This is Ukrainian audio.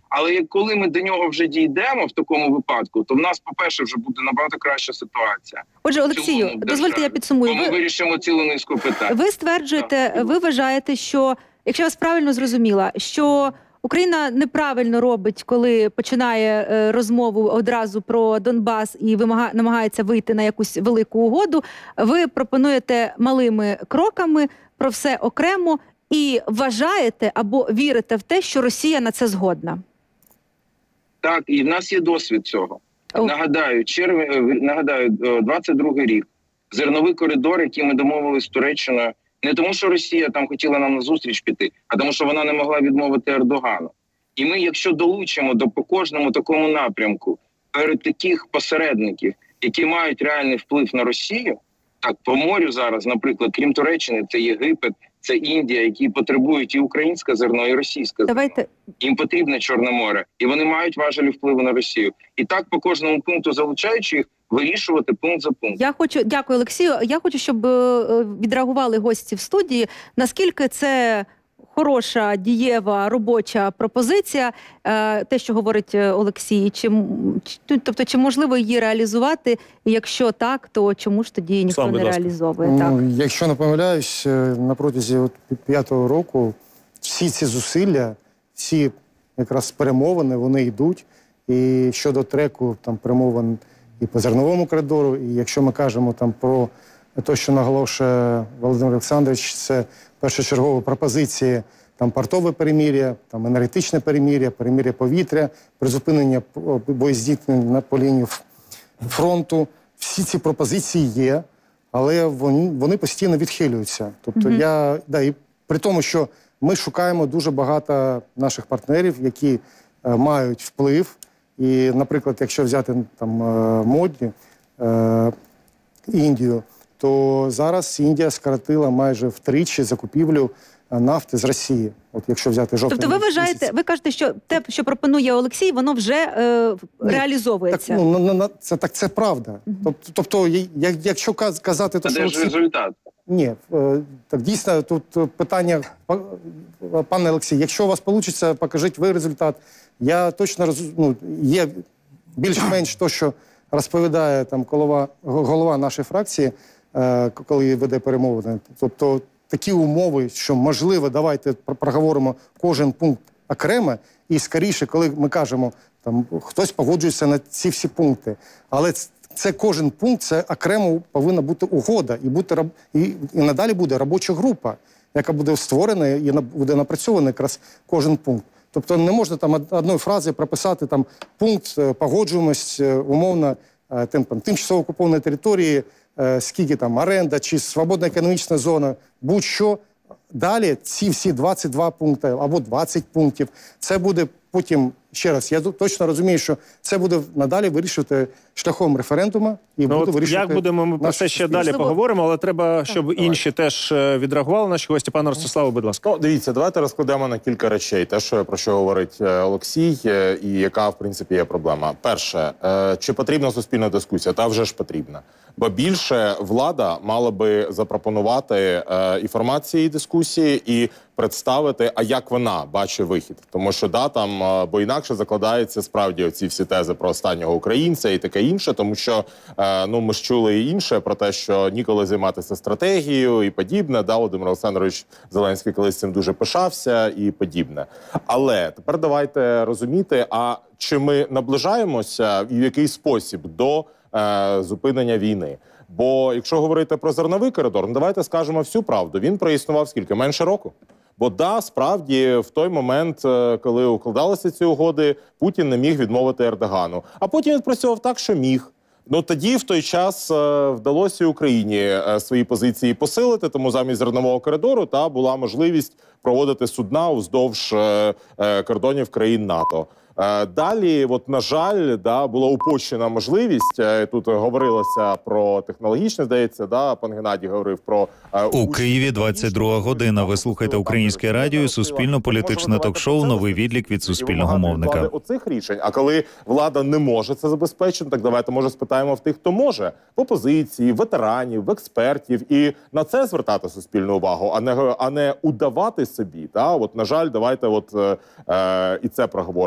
Але коли ми до нього вже дійдемо в такому випадку, то в нас, по-перше, вже буде набагато краща ситуація. Отже, Олексію, дозвольте, я підсумую. Ми вирішимо цілу низку питань. Ви стверджуєте, ви вважаєте, що, якщо я вас правильно зрозуміла, що Україна неправильно робить, коли починає розмову одразу про Донбас і намагається вийти на якусь велику угоду. Ви пропонуєте малими кроками про все окремо і вважаєте або вірите в те, що Росія на це згодна? Так, і в нас є досвід цього. Нагадаю, 22-й рік. Зерновий коридор, який ми домовились з Туреччиною, не тому, що Росія там хотіла нам назустріч піти, а тому, що вона не могла відмовити Ердогану. І ми, якщо долучимо по кожному такому напрямку перед таких посередників, які мають реальний вплив на Росію, так, по морю зараз, наприклад, крім Туреччини, це Єгипет, це Індія, які потребують і українське зерно, і російське зерно. Їм потрібне Чорне море, і вони мають важелі впливу на Росію. І так по кожному пункту, залучаючи їх, вирішувати пункт за пунктом. Дякую, Олексію. Я хочу, щоб відреагували гості в студії, наскільки це хороша, дієва, робоча пропозиція, те, що говорить Олексій, тобто, чи можливо її реалізувати, і якщо так, то чому ж тоді ніхто не реалізовує? Так. Якщо не помиляюсь, на протязі 5-го року всі ці зусилля, всі якраз перемовини, вони йдуть, і щодо треку, там перемовин і по зерновому коридору, і якщо ми кажемо там про те, що наголошує Володимир Олександрович, це першочергові пропозиції, там портове перемир'я, там енергетичне перемир'я, перемир'я повітря, призупинення боєздійснення по лінії фронту. Всі ці пропозиції є, але вони постійно відхилюються. Тобто і при тому, що ми шукаємо дуже багато наших партнерів, які мають вплив. І, наприклад, якщо взяти там модні Індію, то зараз Індія скоротила майже втричі закупівлю нафти з Росії. От якщо взяти жовтень. Тобто ви вважаєте, ви кажете, що те, що пропонує Олексій, воно вже реалізовується? Так, це правда. Тобто, якщо казати... Це ж результат. Ні, так дійсно, тут питання, пане Олексій, якщо у вас вийде, покажіть ви результат. Я точно розумію, є більш-менш те, що розповідає там голова нашої фракції, коли веде перемовини. Тобто такі умови, що можливо, давайте проговоримо кожен пункт окремо, і скоріше, коли ми кажемо, там хтось погоджується на ці всі пункти, але це кожен пункт, це окремо повинна бути угода, і надалі буде робоча група, яка буде створена і буде напрацьована якраз кожен пункт. Тобто не можна там одної фрази прописати там пункт «погоджуємось умовно тимчасово окупованої території, скільки там оренда чи свободна економічна зона, будь-що». Далі ці всі 22 пункти або 20 пунктів, це буде потім, ще раз, я точно розумію, що це буде надалі вирішувати шляхом референдуму і буде вирішувати... Як будемо, ми про це ще далі поговоримо, але треба, щоб інші теж відреагували. Наші гості, пане Ростиславе, будь ласка. Дивіться, давайте розкладемо на кілька речей. Те, про що говорить Олексій, і яка, в принципі, є проблема. Перше, чи потрібна суспільна дискусія? Та вже ж потрібна. Бо більше влада мала би запропонувати інформації, дискусії і представити, а як вона бачить вихід. Тому що, бо інакше закладаються справді оці всі тези про останнього українця і таке інше, тому що, ми ж чули і інше про те, що ніколи займатися стратегією і подібне. Володимир Олександрович Зеленський колись цим дуже пишався і подібне. Але тепер давайте розуміти, а чи ми наближаємося і в який спосіб до зупинення війни. Бо якщо говорити про зерновий коридор, давайте скажемо всю правду. Він проіснував скільки? Менше року. Бо справді, в той момент, коли укладалися ці угоди, Путін не міг відмовити Ердогану. А потім він працював так, що міг. Тоді, в той час, вдалося Україні свої позиції посилити, тому замість зернового коридору була можливість проводити судна уздовж кордонів країн НАТО. Далі, на жаль, була упущена можливість, тут говорилося про технологічне, здається, пан Геннадій говорив про... У Києві 22 година. Ви слухаєте Українське радіо, суспільно-політичне ток-шоу «Новий відлік» від суспільного мовника. Оцих рішень, а коли влада не може це забезпечити, так давайте, може, спитаємо в тих, хто може. В опозиції, ветеранів, в експертів. І на це звертати суспільну увагу, а не удавати собі. На жаль, давайте і це проговоримо.